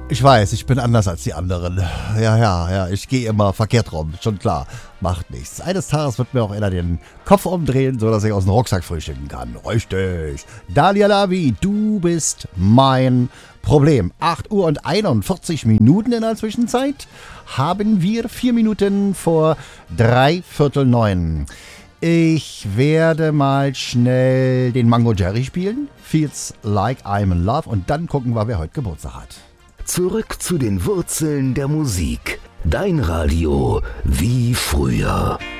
Ich weiß, ich bin anders als die anderen. Ja, ich gehe immer verkehrt rum, schon klar. Macht nichts. Eines Tages wird mir auch einer den Kopf umdrehen, sodass ich aus dem Rucksack frühstücken kann. Richtig. Dalia Lavi, du bist mein Problem. 8 Uhr und 41 Minuten in der Zwischenzeit haben wir 4 Minuten vor 8:45. Ich werde mal schnell den Mango Jerry spielen. Feels Like I'm in Love. Und dann gucken wir, wer heute Geburtstag hat. Zurück zu den Wurzeln der Musik. Dein Radio wie früher.